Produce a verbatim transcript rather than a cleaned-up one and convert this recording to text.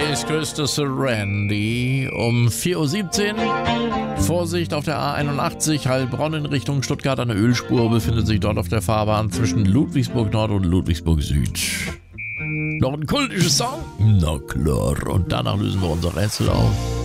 Ich grüße Randy um vier Uhr siebzehn. Vorsicht auf der A einundachtzig, Heilbronn in Richtung Stuttgart. Eine Ölspur befindet sich dort auf der Fahrbahn zwischen Ludwigsburg Nord und Ludwigsburg Süd. Noch ein kultisches Song? Na klar, und danach lösen wir unser Rätsel auf.